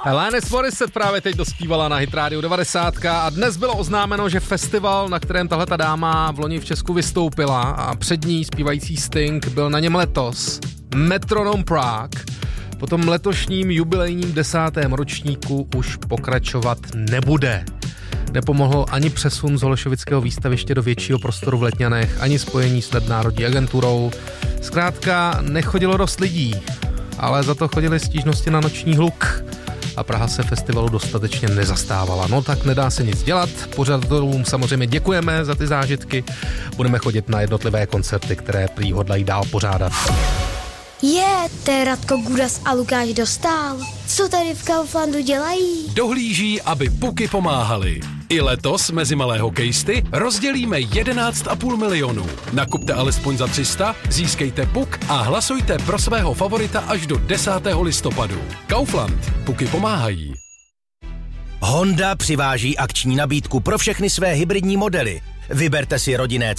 Alanis Morissette právě teď dospívala na Hit Radio 90 a dnes bylo oznámeno, že festival, na kterém tahleta dáma v loni v Česku vystoupila a před ní zpívající Sting byl na něm letos, Metronome Prague, po tom letošním jubilejním 10. ročníku už pokračovat nebude. Nepomohl ani přesun z Holešovického výstaviště do většího prostoru v Letňanech, ani spojení s nadnárodní agenturou. Zkrátka nechodilo dost lidí, ale za to chodily stížnosti na noční hluk a Praha se festivalu dostatečně nezastávala. No tak nedá se nic dělat, pořadatelům samozřejmě děkujeme za ty zážitky, budeme chodit na jednotlivé koncerty, které prý hodlají dál pořádat. To je Radko Gudas a Lukáš Dostál. Co tady v Kauflandu dělají? Dohlíží, aby puky pomáhaly. I letos mezi malé hokejisty rozdělíme 11,5 milionu. Nakupte alespoň za 300, získejte puk a hlasujte pro svého favorita až do 10. listopadu. Kaufland. Puky pomáhají. Honda přiváží akční nabídku pro všechny své hybridní modely. Vyberte si rodinné